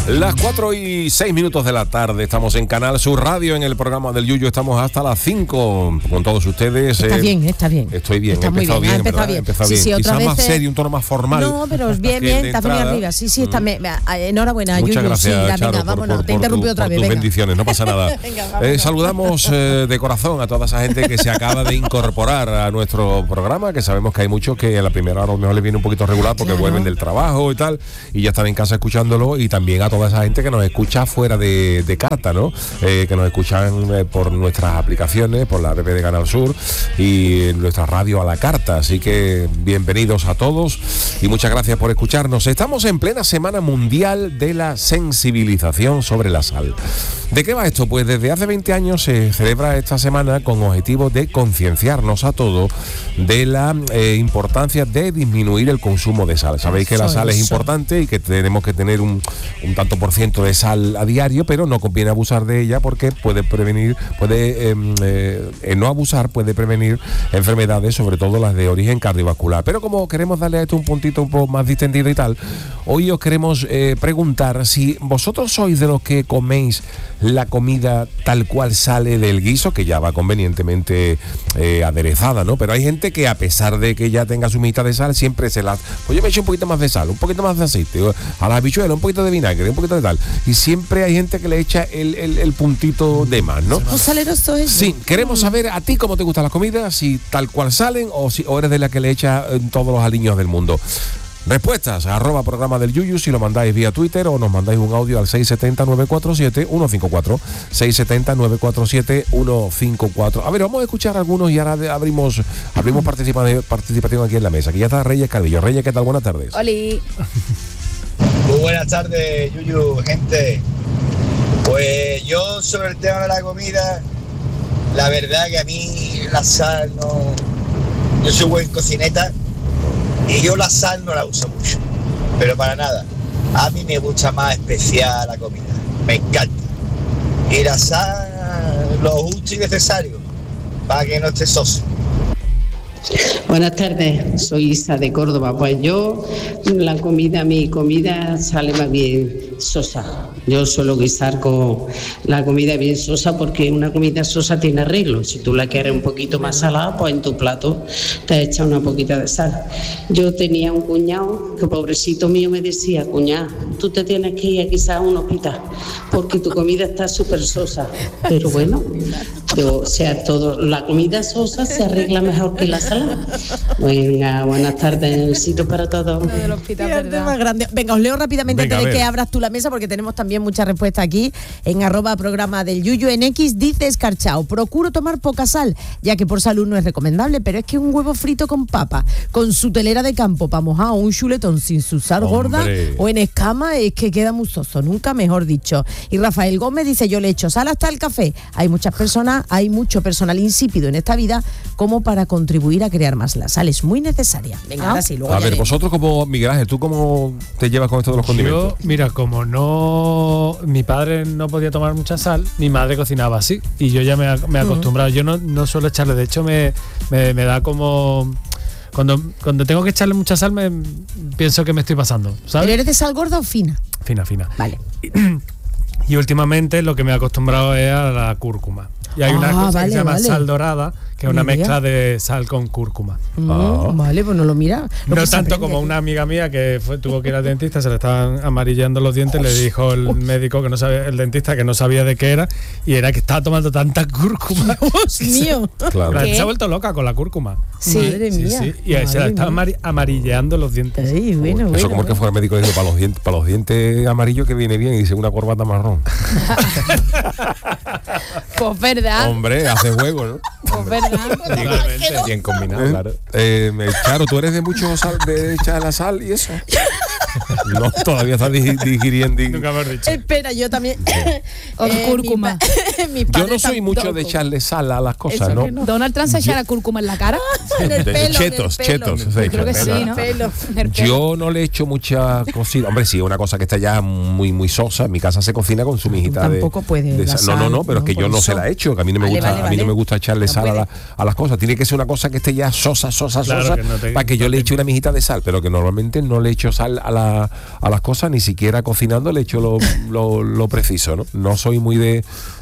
Las 4:06 de la tarde, estamos en Canal Sur Radio, en el programa del Yuyu, estamos hasta las 5 con todos ustedes. Está bien. Estoy bien, está he empezado bien, ¿verdad? He empezado bien. Sí, otra Quizás vez más serio, un tono más formal. No, pero es bien, está muy arriba. Sí, está enhorabuena, Muchas Yuyu. gracias, Sí, Charo, venga, vámonos, te interrumpí otra vez. Tus bendiciones, no pasa nada. Venga, saludamos de corazón a toda esa gente que se acaba de incorporar a nuestro programa, que sabemos que hay muchos que a la primera hora a lo mejor les viene un poquito regular porque vuelven del trabajo y tal, y ya están en casa escuchándolo, y también a toda esa gente que nos escucha fuera de carta, ¿no? Que nos escuchan por nuestras aplicaciones, por la app de Canal Sur y nuestra radio a la carta. Así que bienvenidos a todos y muchas gracias por escucharnos. Estamos en plena Semana Mundial de la Sensibilización sobre la Sal. ¿De qué va esto? Pues desde hace 20 años se celebra esta semana con objetivo de concienciarnos a todos de la importancia de disminuir el consumo de sal. Sabéis que la sal es importante y que tenemos que tener un tanto por ciento de sal a diario, pero no conviene abusar de ella porque puede prevenir, no abusar puede prevenir enfermedades, sobre todo las de origen cardiovascular. Pero como queremos darle a esto un puntito un poco más distendido y tal, hoy os queremos preguntar si vosotros sois de los que coméis la comida tal cual sale del guiso, que ya va convenientemente aderezada, ¿no? Pero hay gente que a pesar de que ya tenga su mitad de sal, siempre pues yo me echo un poquito más de sal, un poquito más de aceite, a las habichuelas un poquito de vinagre, un poquito de tal, y siempre hay gente que le echa el puntito de más, ¿no? ¿Un saleroso es? Sí, queremos saber a ti cómo te gustan las comidas, si tal cual salen o eres de la que le echa todos los aliños del mundo. Respuestas, @programa del Yuyu, si lo mandáis vía Twitter o nos mandáis un audio al 670-947-154, 670-947-154. A ver, vamos a escuchar algunos y ahora abrimos participación aquí en la mesa. Aquí ya está Reyes Calvillo. Reyes, ¿qué tal? Buenas tardes. ¡Holi! Muy buenas tardes, Yuyu, gente. Pues yo sobre el tema de la comida, la verdad que a mí la sal no... Yo soy buen cocineta y yo la sal no la uso mucho, pero para nada. A mí me gusta más especial la comida, me encanta. Y la sal, lo justo y necesario, para que no esté soso. Buenas tardes, soy Isa de Córdoba. Pues yo, mi comida sale más bien sosa. Yo suelo guisar con la comida bien sosa porque una comida sosa tiene arreglo. Si tú la quieres un poquito más salada, pues en tu plato te echas una poquita de sal. Yo tenía un cuñado que pobrecito mío me decía, cuñada, tú te tienes que ir a guisar a un hospital porque tu comida está súper sosa. Pero bueno, la comida sosa se arregla mejor que la salada. Venga, buenas tardes, besito para todos. Más grande. Venga, os leo rápidamente antes de que abras tú la mesa porque tenemos también muchas respuestas aquí en @programa del Yuyu. En X dice Escarchao, procuro tomar poca sal, ya que por salud no es recomendable, pero es que un huevo frito con papa, con su telera de campo para mojar, o un chuletón sin su sal gorda o en escama, es que queda muy soso, nunca mejor dicho. Y Rafael Gómez dice, yo le echo sal hasta el café. Hay mucho personal insípido en esta vida como para contribuir a crear más. La sal es muy necesaria. Venga, ahora sí, luego a ver, vosotros como Miguel Ángel, ¿tú cómo te llevas con esto de los condimentos? Yo, mira, como mi padre no podía tomar mucha sal, mi madre cocinaba así y yo ya me he acostumbrado. Yo no suelo echarle, de hecho me da como... Cuando tengo que echarle mucha sal pienso que me estoy pasando, ¿sabes? ¿Pero eres de sal gorda o fina? Fina. Vale. Y últimamente lo que me he acostumbrado es a la cúrcuma. Y hay una cosa que se llama sal dorada, que es una mezcla de sal con cúrcuma. Vale, pues no lo mira. No tanto como una amiga mía que tuvo que ir al dentista, se le estaban amarillando los dientes, le dijo el médico que no sabía, el dentista que no sabía de qué era, y era que estaba tomando tanta cúrcuma. ¡Dios mío! Claro. Se ha vuelto loca con la cúrcuma. Sí. Madre mía. Sí. Y se le estaba amarilleando los dientes. Ay, bueno, eso como el que fue el médico y dijo, para los dientes amarillos que viene bien, y dice una corbata marrón. Pues verdad. Hombre, hace juego, ¿no? Pues verdad. Bien combinado, claro. Claro, ¿tú eres de mucho sal, de echar la sal y eso? No, todavía estás digiriendo. Nunca me has dicho. Espera, yo también. O cúrcuma. Yo no soy mucho de echarle sal a las cosas, ¿no? Donald Trump se echa la cúrcuma en la cara. En el pelo, chetos. Creo que sí, ¿no? Yo no le echo mucha cocina. Hombre, sí, una cosa que está ya muy, muy sosa. En mi casa se cocina con su mijita tampoco puede de sal. No, pero es que yo no se la echo. Que a mí no me gusta, a mí no me gusta echarle sal a las cosas. Tiene que ser una cosa que esté ya sosa, claro, para que yo le eche una mijita de sal. Pero que normalmente no le echo sal a a las cosas, ni siquiera cocinando le echo lo preciso, ¿no? No soy muy de...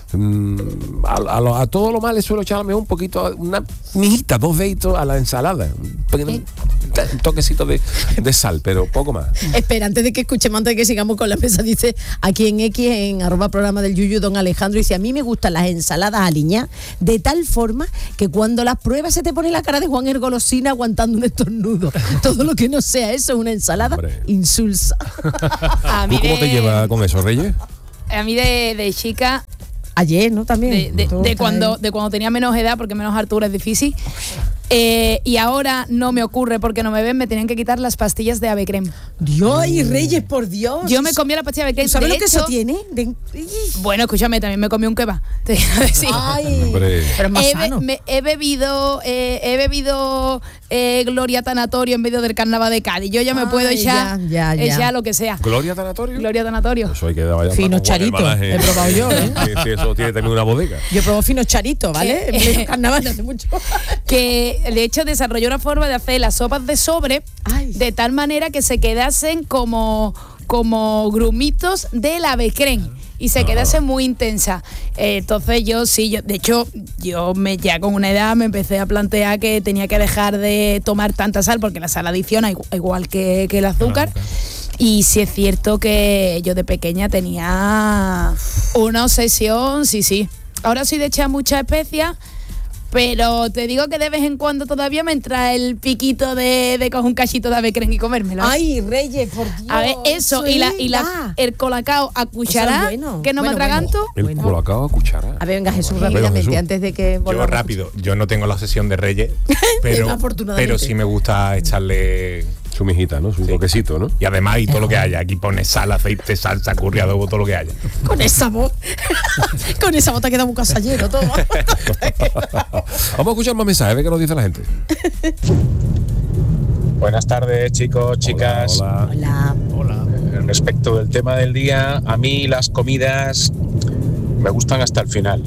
a todo lo más le suelo echarme un poquito, una mijita, 2 deditos a la ensalada, un toquecito de sal, pero poco más. Espera, antes de que escuchemos, antes de que sigamos con la mesa, dice aquí en X, en @programa del Yuyu, don Alejandro, dice: a mí me gustan las ensaladas aliñadas de tal forma que cuando las pruebas se te pone la cara de Juan Ergolosina aguantando un estornudo. Todo lo que no sea eso es una ensalada insulsa. ¿Tú cómo te llevas con eso, Reyes? A mí de chica... Ayer, ¿no? También. De cuando tenía menos edad, porque menos altura es difícil. Y ahora no me ocurre porque no me ven, me tenían que quitar las pastillas de ave creme. Dios y Reyes, por Dios. Yo me comí la pastilla de ave creme. ¿Sabes lo que eso tiene? Bueno, escúchame, también me comí un kebab. Sí. Ay, pero es más sano. He bebido Gloria Tanatorio en medio del carnaval de Cádiz. Yo ya me puedo echar lo que sea. ¿Gloria Tanatorio? Gloria Tanatorio. Eso hay que dar fino charito. He probado yo, ¿eh? Sí, eso tiene también una bodega. Yo he probado fino charito, ¿vale? En medio del carnaval hace mucho. Que de hecho desarrolló una forma de hacer las sopas de sobre de tal manera que se quedasen como grumitos de la ave creme y se quedase muy intensa. Entonces de hecho ya con una edad me empecé a plantear que tenía que dejar de tomar tanta sal, porque la sal adiciona igual que el azúcar. Y sí es cierto que yo de pequeña tenía una obsesión, sí. Ahora soy de echar muchas especias, pero te digo que de vez en cuando todavía me entra el piquito de coger un cachito de ave creme y comérmelo. Ay, Reyes, por Dios. A ver, eso y el colacao a cuchara, que no me atraganto. El colacao a cuchara. A ver, venga, Jesús, rápidamente, antes de que volvamos. Yo rápido, yo no tengo la obsesión de Reyes, pero sí me gusta echarle su mijita, ¿no? Su toquecito, ¿no? Y además, y todo lo que haya. Aquí pone sal, aceite, salsa, curry, adobo, todo lo que haya. Con esa voz te queda un casallero todo. Vamos a escuchar más mensajes, a ver qué nos dice la gente. Buenas tardes, chicos, chicas. Hola. Respecto del tema del día, a mí las comidas me gustan hasta el final.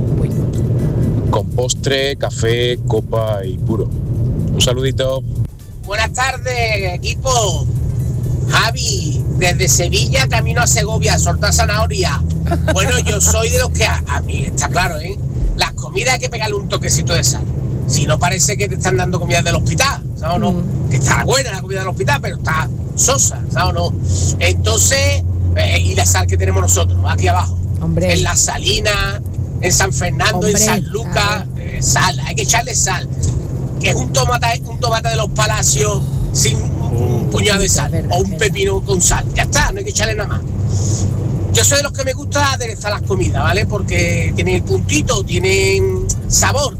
Con postre, café, copa y puro. Un saludito. Buenas tardes, equipo. Javi, desde Sevilla, camino a Segovia, soltar zanahoria. Bueno, yo soy de los que a mí está claro, ¿eh? Las comidas hay que pegarle un toquecito de sal. Si no, parece que te están dando comida del hospital, ¿sabes o no? Que está buena la comida del hospital, pero está sosa, ¿sabes o no? Entonces, y la sal que tenemos nosotros, aquí abajo. Hombre. En La Salina, en San Fernando, en San Lucas, sal, hay que echarle sal. Que es un tomate de los Palacios sin un puñado de sal, o un pepino con sal. Ya está, no hay que echarle nada más. Yo soy de los que me gusta aderezar las comidas, ¿vale? Porque tienen el puntito, tienen sabor,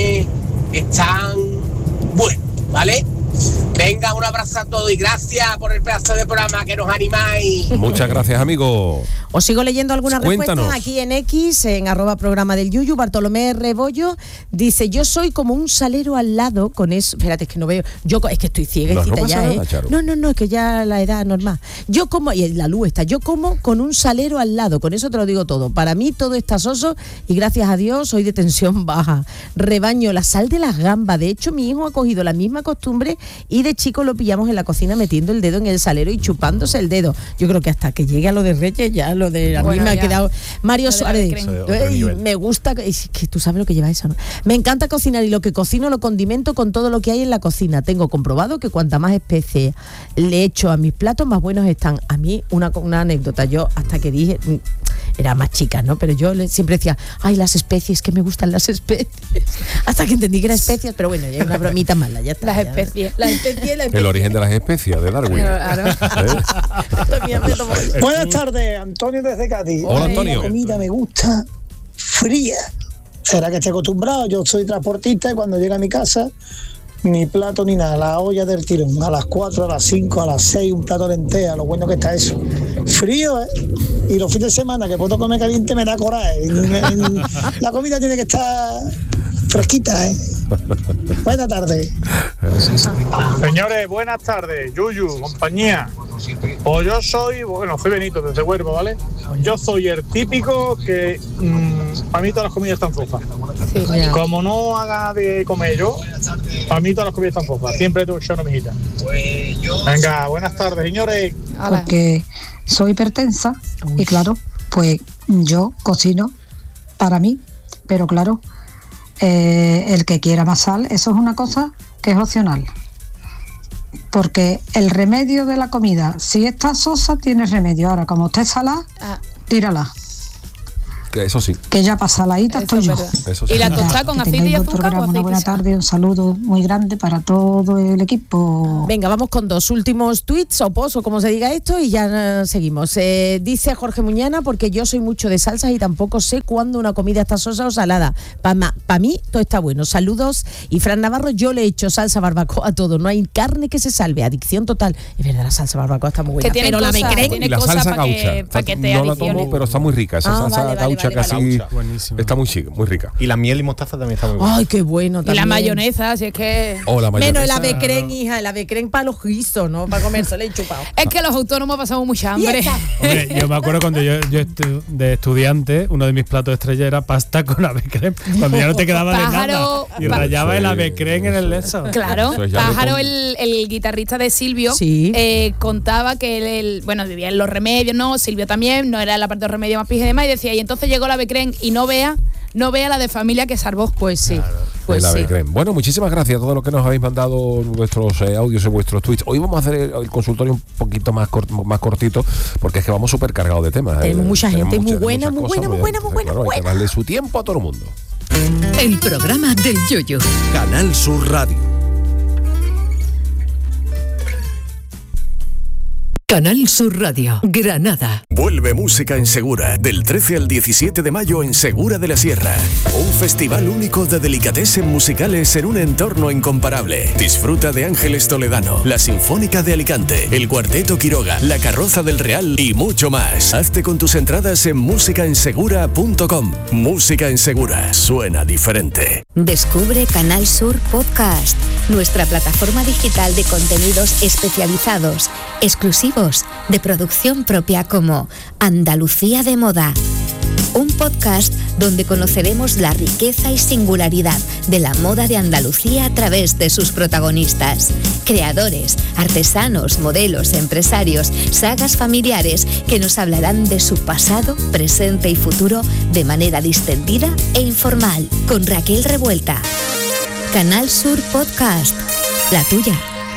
están buenos, ¿vale? Venga, un abrazo a todos y gracias por el pedazo de programa que nos animáis. Muchas gracias, amigo. Os sigo leyendo algunas Cuéntanos. respuestas aquí en X, en @programa del Yuyu. Bartolomé Rebollo dice: yo soy como un salero al lado con eso. Espérate, es que no veo. Es que estoy ciegecita ya, nada, Charo. No, es que ya la edad normal. Yo como, y la luz está, yo como con un salero al lado, con eso te lo digo todo. Para mí todo está soso y gracias a Dios soy de tensión baja. Rebaño la sal de las gambas. De hecho, mi hijo ha cogido la misma costumbre y de chico lo pillamos en la cocina metiendo el dedo en el salero y chupándose el dedo. Yo creo que hasta que llegue a lo de Reyes ya lo de a mí me ha quedado. Mario Suárez, me gusta, es que tú sabes lo que lleva eso, ¿no? Me encanta cocinar y lo que cocino lo condimento con todo lo que hay en la cocina. Tengo comprobado que cuanta más especies le echo a mis platos, más buenos están. A mí una anécdota, yo hasta que dije, era más chica, ¿no? Pero yo siempre decía, ay, las especies, que me gustan las especies. Hasta que entendí que eran especies, pero bueno, ya es una bromita mala, ya está. Las especies. El origen de las especies, de Darwin. Claro. Buenas tardes, Antonio desde Cádiz. Hola, Antonio. La comida me gusta fría. Será que estoy acostumbrado, yo soy transportista y cuando llega a mi casa, ni plato ni nada, la olla del tirón, a las 4, a las 5, a las 6, un plato de lentejas, lo bueno que está eso. Frío, ¿eh? Y los fines de semana que puedo comer caliente me da coraje. La comida tiene que estar fresquita, ¿eh? Buenas tardes. Señores, buenas tardes, Yuyu, compañía. Pues yo soy Benito desde Huerva, ¿vale? Yo soy el típico que para mí todas las comidas están flojas. Sí, como no haga de comer yo, Para mí todas las comidas están fofas, siempre tengo que echar una mijita. Venga, buenas tardes, señores. Porque soy hipertensa y claro, pues yo cocino para mí, pero claro, el que quiera más sal, eso es una cosa que es opcional. Porque el remedio de la comida, si está sosa, tiene remedio. Ahora, como esté salada, tírala. Que eso sí. Que ya pasa saladita estoy yo. Eso sí. ¿Y la tostada con aceite y azúcar? Una buena tarde, un saludo muy grande para todo el equipo. Venga, vamos con 2 últimos tweets o posts o como se diga esto y ya seguimos. Dice Jorge Muñana, porque yo soy mucho de salsas y tampoco sé cuándo una comida está sosa o salada. Para mí todo está bueno. Saludos. Y Fran Navarro, yo le echo salsa barbacoa a todo. No hay carne que se salve. Adicción total. Es verdad, la salsa barbacoa está muy buena. Que pero la becrén y la salsa gaucha. No la tomo, pero está muy rica. Esa salsa gaucha casi está muy chica, muy rica. Y la miel y mostaza también está muy buena. Ay, qué bueno también. Y la mayonesa, si es que... La mayonesa. Menos el avecrén, hija, el avecrén para los guisos, ¿no? Para comérselo y chupado. Es que los autónomos pasamos mucha hambre. Hombre, yo me acuerdo cuando yo de estudiante, uno de mis platos estrella era pasta con avecrén. Cuando ya no te quedaba de nada. Y rayaba el avecrén en el leso. Claro, Pájaro, el guitarrista de Silvio, contaba que bueno, vivía en Los Remedios, ¿no? Silvio también, no era la parte de Los Remedios más pija y demás, y decía, y entonces llegó la Becren y no vea la de familia que salvó. Pues sí. Claro. Pues sí. Bueno, muchísimas gracias a todos los que nos habéis mandado vuestros audios y vuestros tweets. Hoy vamos a hacer el consultorio un poquito más cortito, porque es que vamos súper cargados de temas. Tenemos mucha gente muy buena. Hay que darle su tiempo a todo el mundo. El programa del Yoyo. Canal Sur Radio. Canal Sur Radio, Granada. Vuelve Música en Segura, del 13 al 17 de mayo en Segura de la Sierra. Un festival único de delicatessen musicales en un entorno incomparable. Disfruta de Ángeles Toledano, la Sinfónica de Alicante, el Cuarteto Quiroga, la Carroza del Real y mucho más. Hazte con tus entradas en musicaensegura.com. Música en Segura, suena diferente. Descubre Canal Sur Podcast, nuestra plataforma digital de contenidos especializados, exclusivos, de producción propia, como Andalucía de Moda. Un podcast donde conoceremos la riqueza y singularidad de la moda de Andalucía a través de sus protagonistas, creadores, artesanos, modelos, empresarios, sagas familiares que nos hablarán de su pasado, presente y futuro de manera distendida e informal, con Raquel Revuelta. Canal Sur Podcast, la tuya.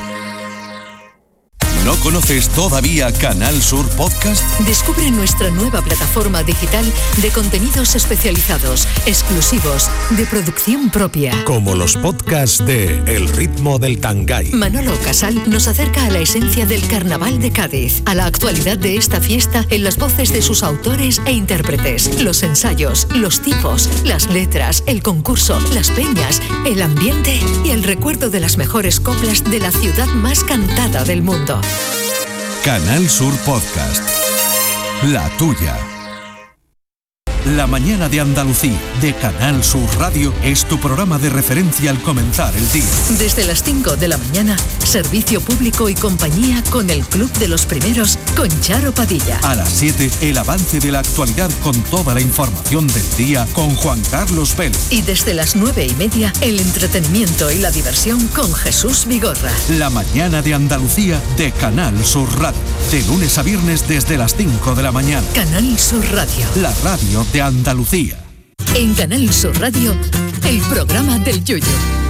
¿No conoces todavía Canal Sur Podcast? Descubre nuestra nueva plataforma digital de contenidos especializados, exclusivos, de producción propia. Como los podcasts de El Ritmo del Tangay. Manolo Casal nos acerca a la esencia del Carnaval de Cádiz, a la actualidad de esta fiesta en las voces de sus autores e intérpretes, los ensayos, los tipos, las letras, el concurso, las peñas, el ambiente y el recuerdo de las mejores coplas de la ciudad más cantada del mundo. Canal Sur Podcast, la tuya. La mañana de Andalucía, de Canal Sur Radio, es tu programa de referencia al comenzar el día. Desde las 5 de la mañana, servicio público y compañía con el Club de los Primeros, con Charo Padilla. A las 7, el avance de la actualidad con toda la información del día, con Juan Carlos Vélez. Y desde las 9:30, el entretenimiento y la diversión con Jesús Vigorra. La mañana de Andalucía, de Canal Sur Radio, de lunes a viernes desde las 5 de la mañana. Canal Sur Radio, la radio de Andalucía. En Canal Sur Radio, el programa del Yoyo.